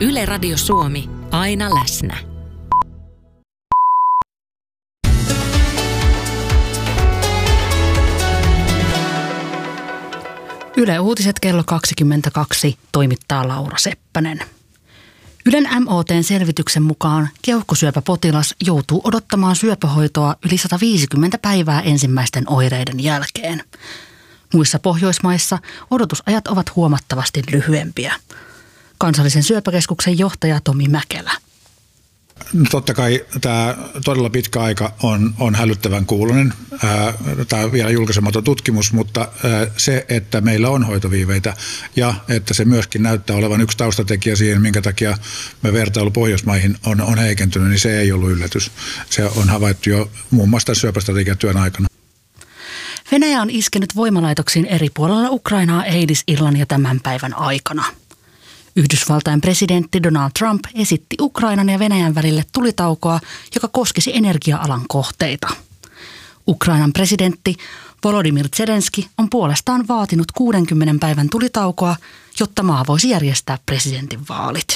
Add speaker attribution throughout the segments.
Speaker 1: Yle Radio Suomi, aina läsnä.
Speaker 2: Yle Uutiset kello 22 toimittaa Laura Seppänen. Ylen MOT:n selvityksen mukaan keuhkosyöpäpotilas joutuu odottamaan syöpähoitoa yli 150 päivää ensimmäisten oireiden jälkeen. Muissa Pohjoismaissa odotusajat ovat huomattavasti lyhyempiä. Kansallisen syöpäkeskuksen johtaja Tomi Mäkelä.
Speaker 3: Totta kai tämä todella pitkä aika on hälyttävän kuuloinen. Tämä on vielä julkaisematon tutkimus, mutta se, että meillä on hoitoviiveitä ja että se myöskin näyttää olevan yksi taustatekijä siihen, minkä takia me vertailu Pohjoismaihin on heikentynyt, niin se ei ollut yllätys. Se on havaittu jo muun muassa syöpästrategiatyön aikana.
Speaker 2: Venäjä on iskenyt voimalaitoksiin eri puolilla Ukrainaa eilisillan ja tämän päivän aikana. Yhdysvaltain presidentti Donald Trump esitti Ukrainan ja Venäjän välille tulitaukoa, joka koskisi energia-alan kohteita. Ukrainan presidentti Volodymyr Zelenski on puolestaan vaatinut 60 päivän tulitaukoa, jotta maa voisi järjestää presidentinvaalit.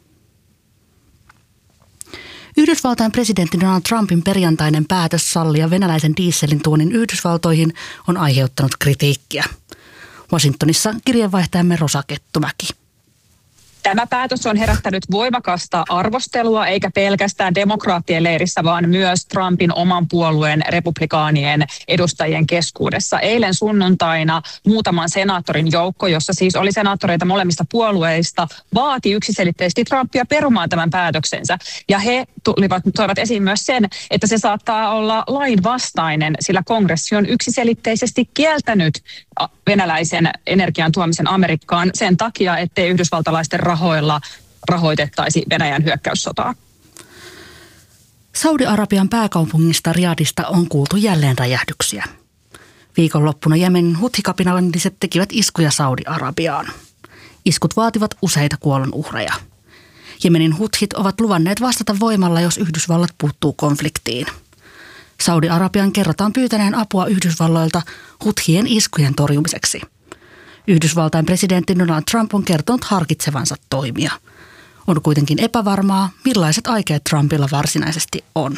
Speaker 2: Yhdysvaltain presidentti Donald Trumpin perjantainen päätös sallia venäläisen dieselin tuonnin Yhdysvaltoihin on aiheuttanut kritiikkiä. Washingtonissa kirjeenvaihtajamme Rosa Kettumäki.
Speaker 4: Tämä päätös on herättänyt voimakasta arvostelua, eikä pelkästään demokraattien leirissä, vaan myös Trumpin oman puolueen republikaanien edustajien keskuudessa. Eilen sunnuntaina muutaman senaattorin joukko, jossa siis oli senaattoreita molemmista puolueista, vaati yksiselitteisesti Trumpia perumaan tämän päätöksensä. Ja he toivat esiin myös sen, että se saattaa olla lainvastainen, sillä kongressi on yksiselitteisesti kieltänyt venäläisen energian tuomisen Amerikkaan sen takia, ettei yhdysvaltalaisten rahoilla rahoitettaisi Venäjän hyökkäyssotaa.
Speaker 2: Saudi-Arabian pääkaupungista Riyadista on kuultu jälleen räjähdyksiä. Viikonloppuna Jemenin huthikapinalliset tekivät iskuja Saudi-Arabiaan. Iskut vaativat useita kuolonuhreja. Jemenin huthit ovat luvanneet vastata voimalla, jos Yhdysvallat puuttuu konfliktiin. Saudi-Arabian kerrotaan pyytäneen apua Yhdysvalloilta huthien iskujen torjumiseksi. Yhdysvaltain presidentti Donald Trump on kertonut harkitsevansa toimia. On kuitenkin epävarmaa, millaiset aikeet Trumpilla varsinaisesti on.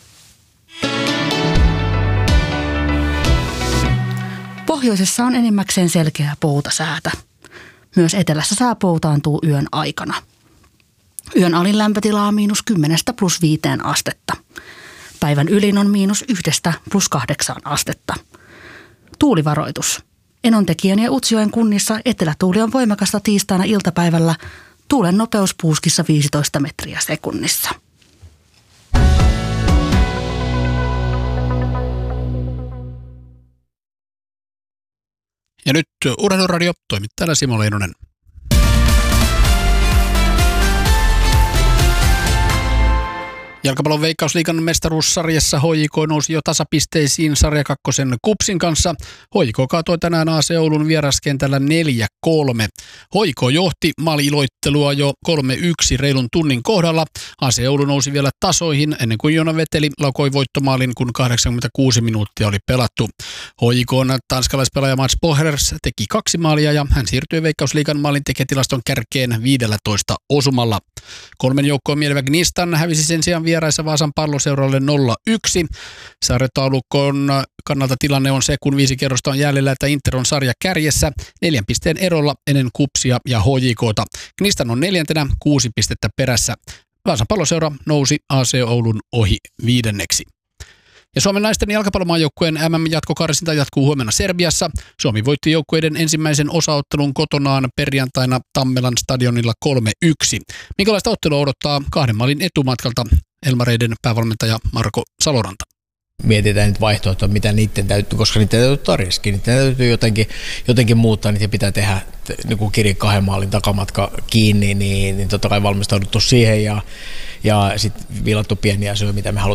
Speaker 2: Pohjoisessa on enimmäkseen selkeää poutasäätä. Myös etelässä sää poutaantuu yön aikana. Yön alin lämpötila on -10 +5 astetta. Päivän ylin on -1 +8 astetta. Tuulivaroitus. Enontekijän ja Utsjoen kunnissa etelätuuli on voimakasta tiistaina iltapäivällä. Tuulen nopeus puuskissa 15 metriä sekunnissa.
Speaker 5: Ja nyt Urheiluradio, toimittajana Simo Leinonen. Jalkapallon Veikkausliigan mestaruussarjassa HJK nousi jo tasapisteisiin sarja kakkosen KuPSin kanssa. HJK kaatoi tänään AC Oulun vieraskentällä 4-3. HJK johti maali-iloittelua jo 3-1 reilun tunnin kohdalla. AC Oulu nousi vielä tasoihin ennen kuin Joona Veteli laukoi voittomaalin, kun 86 minuuttia oli pelattu. HJK:n tanskalaispelaaja Mats Pohlers teki 2 maalia ja hän siirtyi Veikkausliigan maalintekijätilaston kärkeen 15 osumalla. 3 joukkoon mielevä Gnistan hävisi sen sijaan vieraissa Vaasan Palloseuralle 0-1. Sarjataulukon kannalta tilanne on se, kun 5 kerrosta on jäljellä, että Inter on sarja kärjessä 4 pisteen erolla ennen KuPSia ja HJK:ta. Gnistan on 4. 6 pistettä perässä. Vaasan Palloseura nousi AC Oulun ohi 5. Ja Suomen naisten jalkapallomaajoukkueen MM-jatkokarsinta jatkuu huomenna Serbiassa. Suomi voitti joukkueiden ensimmäisen osaottelun kotonaan perjantaina Tammelan stadionilla 3-1. Minkälaista ottelua odottaa 2 maalin etumatkalta Elmareiden päävalmentaja Marko Saloranta?
Speaker 6: Mietitään nyt vaihtoehtoja, mitä niiden täytyy, koska niitä täytyy tarjoskin. Niitä täytyy jotenkin muuttaa, niitä pitää tehdä niin Kirin 2 maalin takamatka kiinni, niin totta kai valmistauduttu siihen ja sitten viilattu pieniä asioita, mitä me